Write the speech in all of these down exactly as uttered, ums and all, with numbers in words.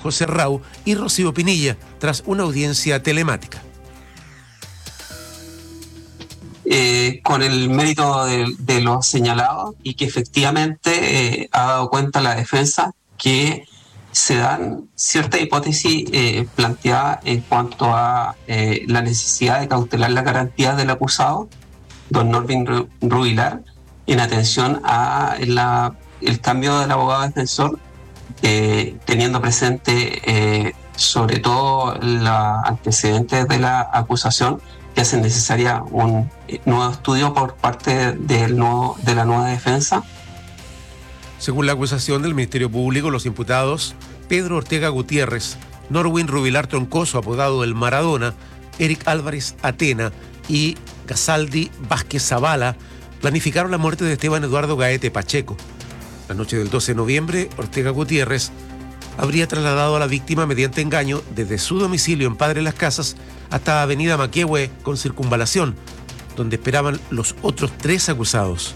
José Rau y Rocío Pinilla, tras una audiencia telemática. Eh, con el mérito de, de los señalados y que efectivamente eh, ha dado cuenta la defensa que se dan ciertas hipótesis eh, planteadas en cuanto a eh, la necesidad de cautelar las garantías del acusado, don Norvin Rubilar, en atención a la, el cambio del abogado defensor, eh, teniendo presente eh, sobre todo los antecedentes de la acusación, que hacen necesaria un nuevo estudio por parte del nuevo, de la nueva defensa. Según la acusación del Ministerio Público, los imputados Pedro Ortega Gutiérrez, Norwin Rubilar Troncoso, apodado El Maradona, Eric Álvarez Atena y Gazaldi Vázquez Zavala planificaron la muerte de Esteban Eduardo Gaete Pacheco. La noche del doce de noviembre, Ortega Gutiérrez habría trasladado a la víctima mediante engaño desde su domicilio en Padre Las Casas hasta Avenida Maquehue con circunvalación, donde esperaban los otros tres acusados.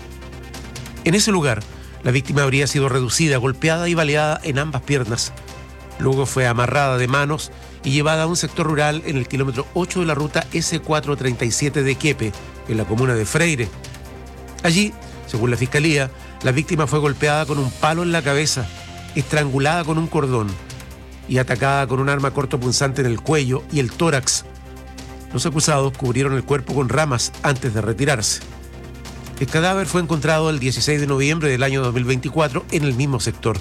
En ese lugar, la víctima habría sido reducida, golpeada y baleada en ambas piernas. Luego fue amarrada de manos y llevada a un sector rural en el kilómetro ocho de la ruta ese cuatrocientos treinta y siete de Quiepe, en la comuna de Freire. Allí, según la Fiscalía, la víctima fue golpeada con un palo en la cabeza, estrangulada con un cordón y atacada con un arma cortopunzante en el cuello y el tórax. Los acusados cubrieron el cuerpo con ramas antes de retirarse. El cadáver fue encontrado el dieciséis de noviembre del año dos mil veinticuatro en el mismo sector.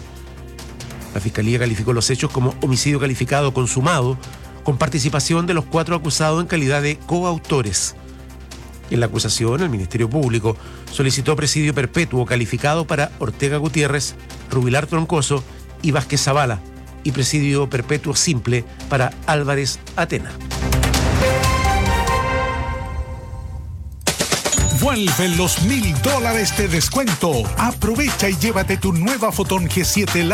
La Fiscalía calificó los hechos como homicidio calificado consumado, con participación de los cuatro acusados en calidad de coautores. En la acusación, el Ministerio Público solicitó presidio perpetuo calificado para Ortega Gutiérrez, Rubilar Troncoso y Vázquez Zavala, y presidio perpetuo simple para Álvarez Atena. Vuelven los mil dólares de descuento. Aprovecha y llévate tu nueva Fotón G siete